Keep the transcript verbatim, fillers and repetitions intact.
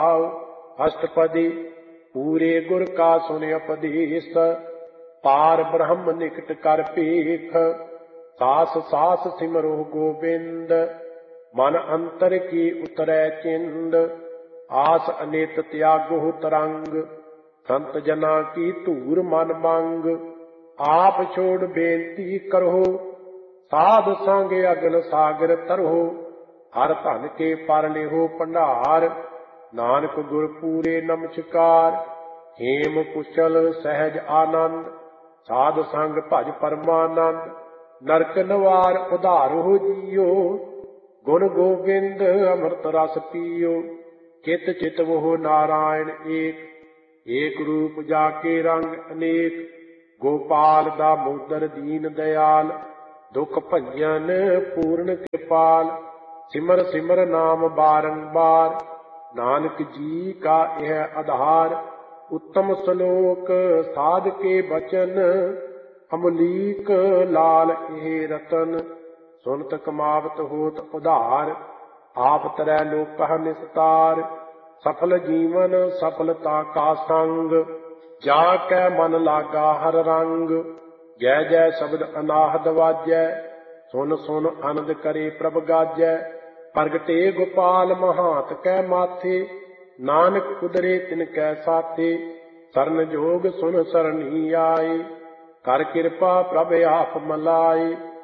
आओ अष्टपदी पूरे गुर का सुन उपदेश, पार ब्रह्म निकट कर पेख। सास सास सिमरो गोबिंद, मन अंतर की उतरै चिंद। आस अनित त्यागो तरंग, संत जना की धूर मन मंग। आप छोड़ बेनती करो, साध संग अगन सागर तरहो। हर धन के पर लिहो भंडार, नानक गुर पूरे नमस्कार। हेम कुशल सहज आनंद, साध संग भज परमानंद। नरक नवार उधारो जियो, गुण गोविंद अमृत रस पियो। चित चित वो नारायण एक, एक रूप जाके रंग अनेक। गोपाल दामोदर दीन दयाल, दुख भंजन पूर्ण कृपाल। सिमर सिमर नाम बारंबार, नानक जी का यह आधार। उत्तम श्लोक साध के बचन, अमलीक लाल ये रतन। सुनत कमावत होत उधार, आप तरह लोक निस्तार। सफल जीवन सफलता का संग, जाकै मन लागा हर रंग। जय जय शब्द अनाहद वाजै, सुन सुन आनंद करे प्रभ गाजै। प्रगटे गोपाल महात कै माथे, नानक कुदरे तिनकै साथे। सरन जोग सुन सरनी आए, कर कृपा प्रभ आप मलाए।